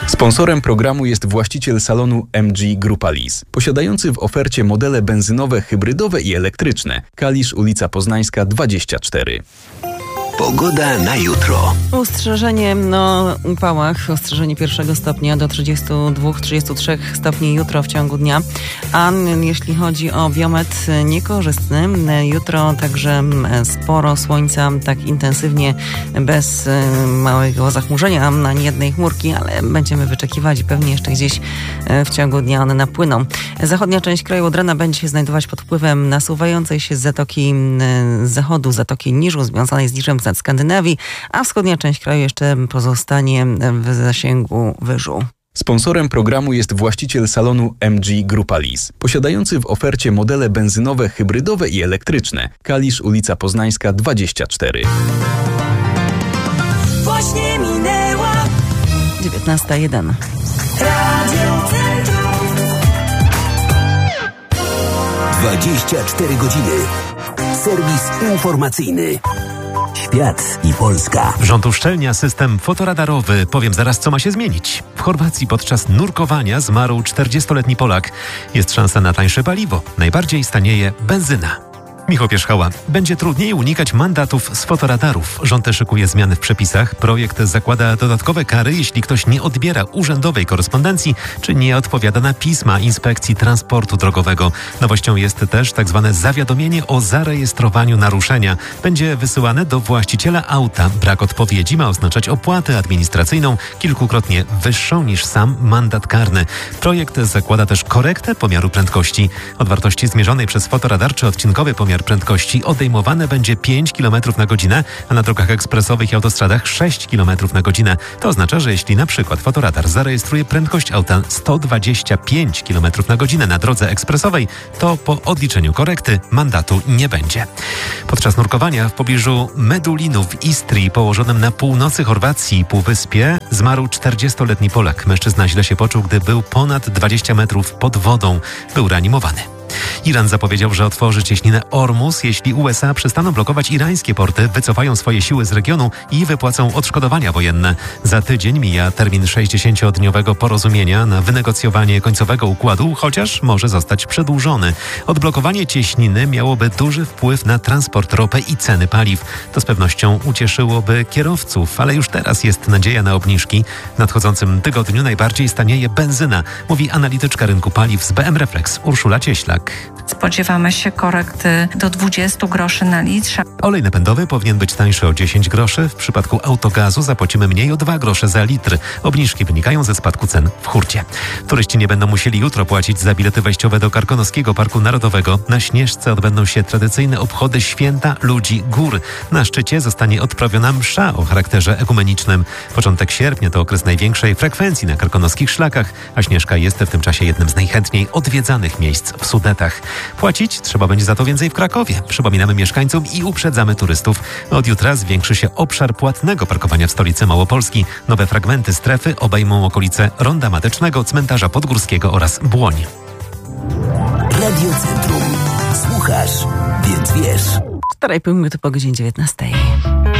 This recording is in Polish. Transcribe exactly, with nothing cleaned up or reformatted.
Sponsorem programu jest właściciel salonu M G Grupa Lease, posiadający w ofercie modele benzynowe, hybrydowe i elektryczne. Kalisz, ulica Poznańska dwadzieścia cztery. Pogoda na jutro. Ostrzeżenie o upałach, ostrzeżenie pierwszego stopnia do trzydziestu dwóch do trzydziestu trzech stopni jutro w ciągu dnia. A jeśli chodzi o biometr, niekorzystny. Jutro także sporo słońca, tak intensywnie, bez małego zachmurzenia, ani jednej chmurki, ale będziemy wyczekiwać i pewnie jeszcze gdzieś w ciągu dnia one napłyną. Zachodnia część kraju od rana będzie się znajdować pod wpływem nasuwającej się z zatoki z zachodu, zatoki Niżu, związanej z niżem nad Skandynawii, a wschodnia część kraju jeszcze pozostanie w zasięgu wyżu. Sponsorem programu jest właściciel salonu M G Grupa Lease, posiadający w ofercie modele benzynowe, hybrydowe i elektryczne. Kalisz, ulica Poznańska dwadzieścia cztery. Właśnie minęła dziewiętnasta jeden. Radio Centrum. dwadzieścia cztery godziny. Serwis informacyjny. Świat i Polska. Rząd uszczelnia system fotoradarowy. Powiem zaraz, co ma się zmienić. W Chorwacji podczas nurkowania zmarł czterdziestoletni Polak. Jest szansa na tańsze paliwo. Najbardziej stanieje benzyna. Michał Pierzchała. Będzie trudniej unikać mandatów z fotoradarów. Rząd szykuje zmiany w przepisach. Projekt zakłada dodatkowe kary, jeśli ktoś nie odbiera urzędowej korespondencji, czy nie odpowiada na pisma Inspekcji Transportu Drogowego. Nowością jest też tzw. zawiadomienie o zarejestrowaniu naruszenia. Będzie wysyłane do właściciela auta. Brak odpowiedzi ma oznaczać opłatę administracyjną kilkukrotnie wyższą niż sam mandat karny. Projekt zakłada też korektę pomiaru prędkości. Od wartości zmierzonej przez fotoradar czy odcinkowy pomiar prędkości odejmowane będzie pięć kilometrów na godzinę, a na drogach ekspresowych i autostradach sześć kilometrów na godzinę. To oznacza, że jeśli na przykład fotoradar zarejestruje prędkość auta sto dwadzieścia pięć kilometrów na godzinę na drodze ekspresowej, to po odliczeniu korekty mandatu nie będzie. Podczas nurkowania w pobliżu Medulinu w Istrii, położonym na północy Chorwacji, półwyspie, zmarł czterdziestoletni Polak. Mężczyzna źle się poczuł, gdy był ponad dwadzieścia metrów pod wodą. Był reanimowany. Iran zapowiedział, że otworzy cieśninę Ormus, jeśli U S A przestaną blokować irańskie porty, wycofają swoje siły z regionu i wypłacą odszkodowania wojenne. Za tydzień mija termin sześćdziesięciodniowego porozumienia na wynegocjowanie końcowego układu, chociaż może zostać przedłużony. Odblokowanie cieśniny miałoby duży wpływ na transport ropy i ceny paliw. To z pewnością ucieszyłoby kierowców, ale już teraz jest nadzieja na obniżki. W nadchodzącym tygodniu najbardziej stanieje benzyna, mówi analityczka rynku paliw z B M Reflex Urszula Cieślak. Spodziewamy się korekty do dwudziestu groszy na litrze. Olej napędowy powinien być tańszy o dziesięć groszy. W przypadku autogazu zapłacimy mniej o dwa grosze za litr. Obniżki wynikają ze spadku cen w hurcie. Turyści nie będą musieli jutro płacić za bilety wejściowe do Karkonoskiego Parku Narodowego. Na Śnieżce odbędą się tradycyjne obchody Święta Ludzi Gór. Na szczycie zostanie odprawiona msza o charakterze ekumenicznym. Początek sierpnia to okres największej frekwencji na karkonoskich szlakach, a Śnieżka jest w tym czasie jednym z najchętniej odwiedzanych miejsc w Sudetach. Płacić trzeba będzie za to więcej w Krakowie. Przypominamy mieszkańcom i uprzedzamy turystów. Od jutra zwiększy się obszar płatnego parkowania w stolicy Małopolski. Nowe fragmenty strefy obejmą okolice Ronda Matecznego, Cmentarza Podgórskiego oraz Błoń. Radio Centrum. Słuchasz, więc wiesz. cztery i pół minuty po godzinie dziewiętnastej.